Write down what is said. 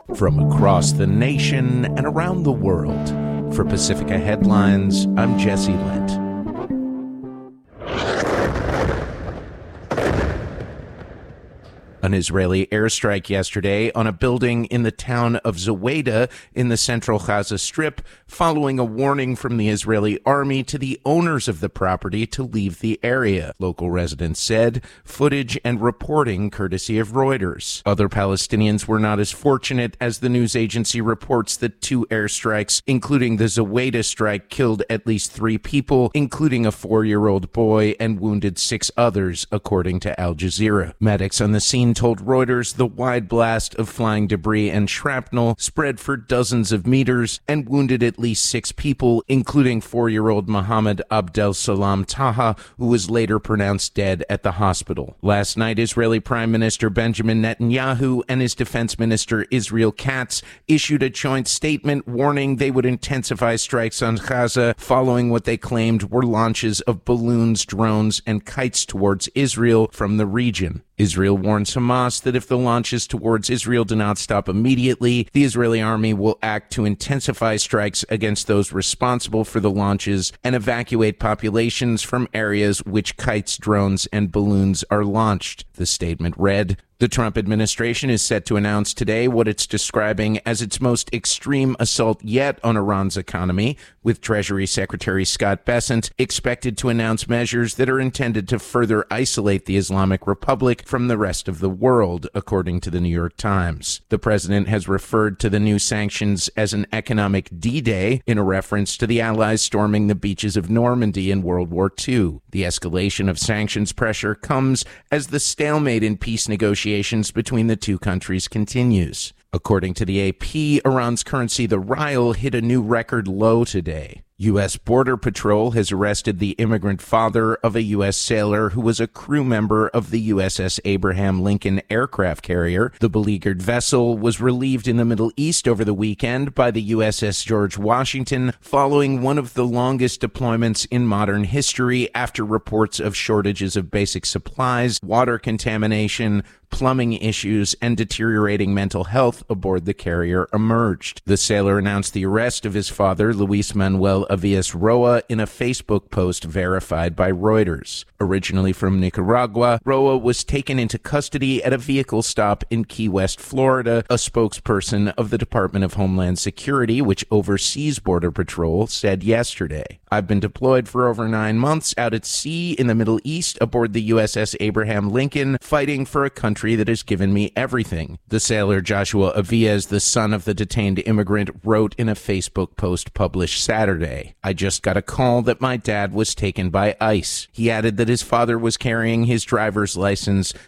From across the nation and around the world, for Pacifica Headlines, I'm Jesse Lent. An Israeli airstrike yesterday on a building in the town of Zoweida in the central Gaza Strip, following a warning from the Israeli army to the owners of the property to leave the area, local residents said, footage and reporting courtesy of Reuters. Other Palestinians were not as fortunate, as the news agency reports that 2 airstrikes, including the Zoweida strike, killed at least 3 people, including a 4-year-old boy, and wounded 6 others, according to Al Jazeera. Medics on the scene told Reuters the wide blast of flying debris and shrapnel spread for dozens of meters and wounded at least 6 people, including 4-year-old Mohammed Abdel Salam Taha, who was later pronounced dead at the hospital. Last night, Israeli Prime Minister Benjamin Netanyahu and his Defense Minister Israel Katz issued a joint statement warning they would intensify strikes on Gaza following what they claimed were launches of balloons, drones, and kites towards Israel from the region. Israel warns Hamas that if the launches towards Israel do not stop immediately, the Israeli army will act to intensify strikes against those responsible for the launches and evacuate populations from areas which kites, drones, and balloons are launched, the statement read. The Trump administration is set to announce today what it's describing as its most extreme assault yet on Iran's economy, with Treasury Secretary Scott Bessent expected to announce measures that are intended to further isolate the Islamic Republic from the rest of the world, according to the New York Times. The president has referred to the new sanctions as an economic D-Day in a reference to the Allies storming the beaches of Normandy in World War II. The escalation of sanctions pressure comes as the stalemate in peace negotiations between the two countries continues. According to the AP, Iran's currency, the rial, hit a new record low today. U.S. Border Patrol has arrested the immigrant father of a U.S. sailor who was a crew member of the USS Abraham Lincoln aircraft carrier. The beleaguered vessel was relieved in the Middle East over the weekend by the USS George Washington, following one of the longest deployments in modern history after reports of shortages of basic supplies, water contamination, plumbing issues, and deteriorating mental health aboard the carrier emerged. The sailor announced the arrest of his father, Luis Manuel Avias Roa, in a Facebook post verified by Reuters. Originally from Nicaragua, Roa was taken into custody at a vehicle stop in Key West, Florida. A spokesperson of the Department of Homeland Security, which oversees Border Patrol, said yesterday, "I've been deployed for over 9 months out at sea in the Middle East aboard the USS Abraham Lincoln, fighting for a country that has given me everything." The sailor Joshua Avias, the son of the detained immigrant, wrote in a Facebook post published Saturday, "I just got a call that my dad was taken by ICE. He added that his father was carrying his driver's license,